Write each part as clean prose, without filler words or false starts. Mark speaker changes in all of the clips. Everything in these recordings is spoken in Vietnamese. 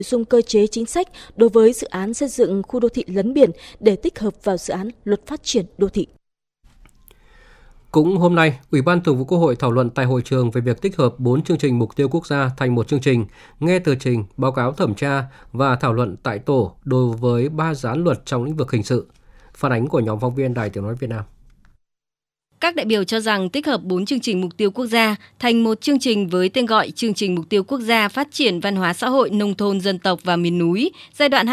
Speaker 1: dung cơ chế chính sách đối với dự án xây dựng khu đô thị lấn biển để tích hợp vào dự án luật phát triển đô thị.
Speaker 2: Cũng hôm nay, Ủy ban Thường vụ Quốc hội thảo luận tại hội trường về việc tích hợp 4 chương trình mục tiêu quốc gia thành một chương trình, nghe tờ trình, báo cáo thẩm tra và thảo luận tại tổ đối với 3 dự án luật trong lĩnh vực hình sự. Phản ánh của nhóm phóng viên Đài Tiếng nói Việt Nam.
Speaker 3: Các đại biểu cho rằng tích hợp 4 chương trình mục tiêu quốc gia thành một chương trình với tên gọi Chương trình Mục tiêu Quốc gia Phát triển Văn hóa xã hội nông thôn dân tộc và miền núi giai đoạn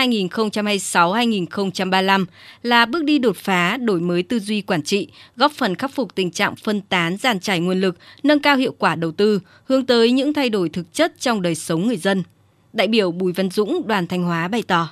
Speaker 3: 2026-2035 là bước đi đột phá, đổi mới tư duy quản trị, góp phần khắc phục tình trạng phân tán, dàn trải nguồn lực, nâng cao hiệu quả đầu tư, hướng tới những thay đổi thực chất trong đời sống người dân. Đại biểu Bùi Văn Dũng, đoàn Thanh Hóa bày tỏ.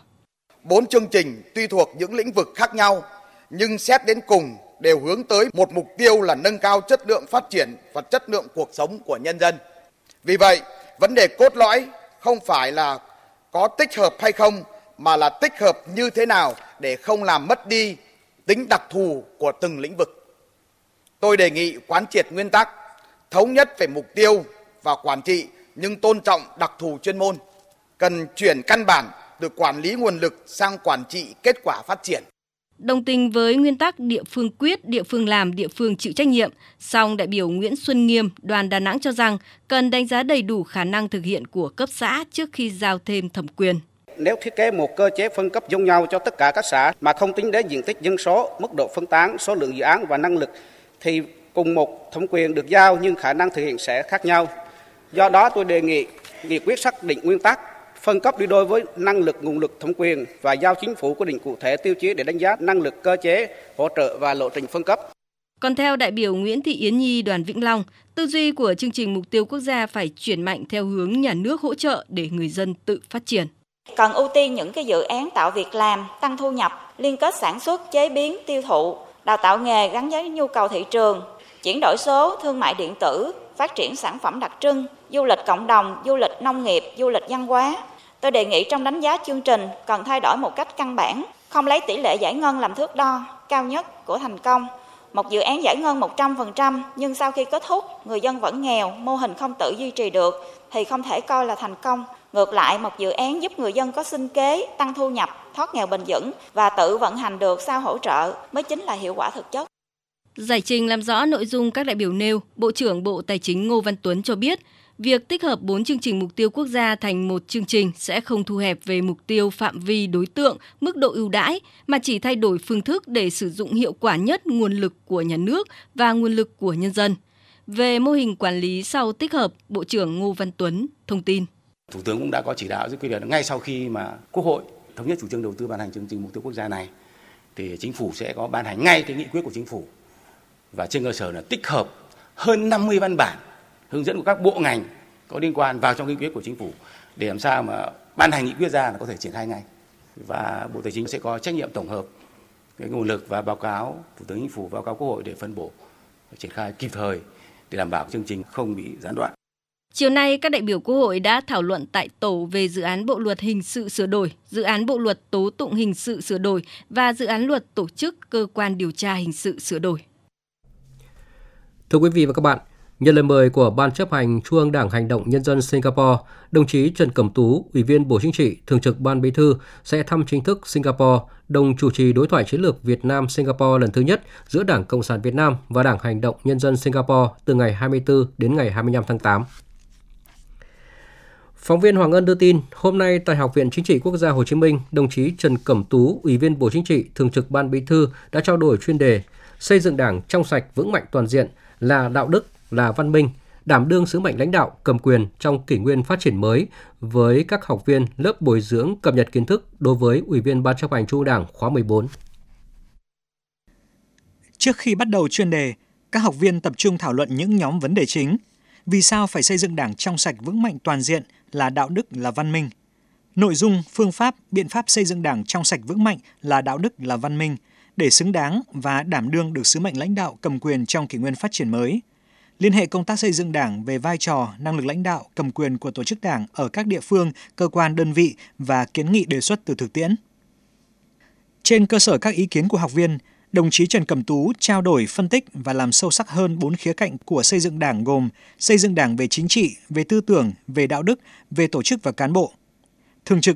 Speaker 4: 4 chương trình tuy thuộc những lĩnh vực khác nhau, nhưng xét đến cùng đều hướng tới một mục tiêu là nâng cao chất lượng phát triển và chất lượng cuộc sống của nhân dân. Vì vậy, vấn đề cốt lõi không phải là có tích hợp hay không, mà là tích hợp như thế nào để không làm mất đi tính đặc thù của từng lĩnh vực. Tôi đề nghị quán triệt nguyên tắc, thống nhất về mục tiêu và quản trị nhưng tôn trọng đặc thù chuyên môn, cần chuyển căn bản từ quản lý nguồn lực sang quản trị kết quả phát triển.
Speaker 3: Đồng tình với nguyên tắc địa phương quyết, địa phương làm, địa phương chịu trách nhiệm, song đại biểu Nguyễn Xuân Nghiêm, đoàn Đà Nẵng cho rằng cần đánh giá đầy đủ khả năng thực hiện của cấp xã trước khi giao thêm thẩm quyền.
Speaker 5: Nếu thiết kế một cơ chế phân cấp giống nhau cho tất cả các xã mà không tính đến diện tích dân số, mức độ phân tán, số lượng dự án và năng lực thì cùng một thẩm quyền được giao nhưng khả năng thực hiện sẽ khác nhau. Do đó tôi đề nghị nghị quyết xác định nguyên tắc phân cấp đi đôi với năng lực, nguồn lực, thẩm quyền và giao chính phủ quy định cụ thể tiêu chí để đánh giá năng lực, cơ chế, hỗ trợ và lộ trình phân cấp.
Speaker 3: Còn theo đại biểu Nguyễn Thị Yến Nhi, đoàn Vĩnh Long, tư duy của chương trình mục tiêu quốc gia phải chuyển mạnh theo hướng nhà nước hỗ trợ để người dân tự phát triển.
Speaker 6: Cần ưu tiên những cái dự án tạo việc làm, tăng thu nhập, liên kết sản xuất, chế biến, tiêu thụ, đào tạo nghề gắn với nhu cầu thị trường, chuyển đổi số, thương mại điện tử, phát triển sản phẩm đặc trưng, du lịch cộng đồng, du lịch nông nghiệp, du lịch văn hóa. Tôi đề nghị trong đánh giá chương trình cần thay đổi một cách căn bản, không lấy tỷ lệ giải ngân làm thước đo cao nhất của thành công. Một dự án giải ngân 100% nhưng sau khi kết thúc người dân vẫn nghèo, mô hình không tự duy trì được thì không thể coi là thành công. Ngược lại, một dự án giúp người dân có sinh kế, tăng thu nhập, thoát nghèo bền vững và tự vận hành được sau hỗ trợ mới chính là hiệu quả thực chất.
Speaker 3: Giải trình làm rõ nội dung các đại biểu nêu, Bộ trưởng Bộ Tài chính Ngô Văn Tuấn cho biết, việc tích hợp 4 chương trình mục tiêu quốc gia thành một chương trình sẽ không thu hẹp về mục tiêu, phạm vi, đối tượng, mức độ ưu đãi, mà chỉ thay đổi phương thức để sử dụng hiệu quả nhất nguồn lực của nhà nước và nguồn lực của nhân dân. Về mô hình quản lý sau tích hợp, Bộ trưởng Ngô Văn Tuấn thông tin.
Speaker 7: Thủ tướng cũng đã có chỉ đạo rất quyết liệt ngay sau khi mà Quốc hội thống nhất chủ trương đầu tư ban hành chương trình mục tiêu quốc gia này, thì Chính phủ sẽ có ban hành ngay cái nghị quyết của Chính phủ và trên cơ sở là tích hợp hơn 50 văn bản hướng dẫn của các bộ ngành có liên quan vào trong nghị quyết của Chính phủ để làm sao mà ban hành nghị quyết ra là có thể triển khai ngay. Và Bộ Tài chính sẽ có trách nhiệm tổng hợp cái nguồn lực và báo cáo Thủ tướng Chính phủ, báo cáo Quốc hội để phân bổ triển khai kịp thời để đảm bảo chương trình không bị gián đoạn.
Speaker 3: Chiều nay, các đại biểu Quốc hội đã thảo luận tại tổ về dự án Bộ luật hình sự sửa đổi, dự án Bộ luật tố tụng hình sự sửa đổi và dự án luật tổ chức cơ quan điều tra hình sự sửa đổi.
Speaker 2: Thưa quý vị và các bạn, nhận lời mời của Ban chấp hành Trung ương Đảng Hành động Nhân dân Singapore, đồng chí Trần Cẩm Tú, Ủy viên Bộ Chính trị, Thường trực Ban Bí thư sẽ thăm chính thức Singapore, đồng chủ trì đối thoại chiến lược Việt Nam-Singapore lần thứ nhất giữa Đảng Cộng sản Việt Nam và Đảng Hành động Nhân dân Singapore từ ngày 24 đến ngày 25 tháng 8. Phóng viên Hoàng Ân đưa tin, hôm nay tại Học viện Chính trị Quốc gia Hồ Chí Minh, đồng chí Trần Cẩm Tú, Ủy viên Bộ Chính trị, Thường trực Ban Bí thư đã trao đổi chuyên đề xây dựng Đảng trong sạch vững mạnh toàn diện, là đạo đức, là văn minh, đảm đương sứ mệnh lãnh đạo cầm quyền trong kỷ nguyên phát triển mới với các học viên lớp bồi dưỡng cập nhật kiến thức đối với Ủy viên Ban chấp hành Trung ương Đảng khóa 14.
Speaker 8: Trước khi bắt đầu chuyên đề, các học viên tập trung thảo luận những nhóm vấn đề chính. Vì sao phải xây dựng Đảng trong sạch vững mạnh toàn diện, là đạo đức, là văn minh? Nội dung, phương pháp, biện pháp xây dựng Đảng trong sạch vững mạnh, là đạo đức, là văn minh, để xứng đáng và đảm đương được sứ mệnh lãnh đạo cầm quyền trong kỷ nguyên phát triển mới. Liên hệ công tác xây dựng Đảng về vai trò, năng lực lãnh đạo, cầm quyền của tổ chức Đảng ở các địa phương, cơ quan, đơn vị và kiến nghị đề xuất từ thực tiễn. Trên cơ sở các ý kiến của học viên, đồng chí Trần Cẩm Tú trao đổi, phân tích và làm sâu sắc hơn 4 khía cạnh của xây dựng Đảng gồm xây dựng Đảng về chính trị, về tư tưởng, về đạo đức, về tổ chức và cán bộ. Thường trực